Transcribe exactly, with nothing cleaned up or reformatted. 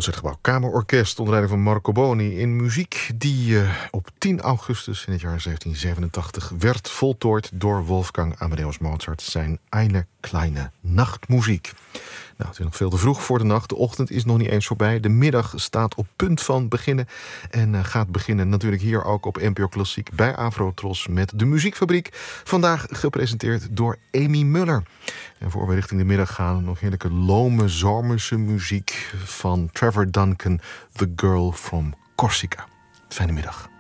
Concertgebouw Kamerorkest onder leiding van Marco Boni in muziek die uh, op tien augustus in het jaar zeventien zevenentachtig werd voltooid door Wolfgang Amadeus Mozart, zijn Eine kleine Nachtmuziek. Nou, het is nog veel te vroeg voor de nacht. De ochtend is nog niet eens voorbij. De middag staat op punt van beginnen. En uh, gaat beginnen natuurlijk hier ook op N P O Klassiek bij Avrotros met de Muziekfabriek. Vandaag gepresenteerd door Amy Muller. En voor we richting de middag gaan, nog heerlijke lome zomerse muziek van Trevor Duncan, The Girl from Corsica. Fijne middag.